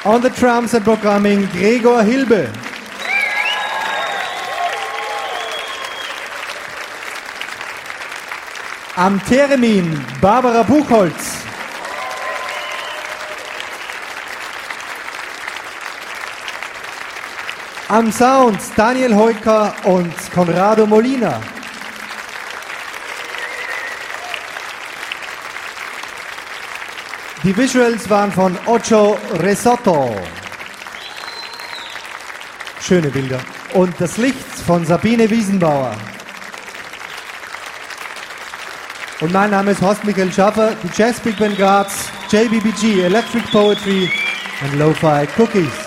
On the drums and programming, Gregor Hilbe. Am Theremin, Barbara Buchholz. Am Sound, Daniel Heuker und Conrado Molina. Die Visuals waren von Ocho Risotto. Schöne Bilder. Und das Licht von Sabine Wiesenbauer. Und mein Name ist Horst Michael Schaffer, die Jazz Big Band Graz, JBBG, Electric Poetry und Lo-Fi Cookies.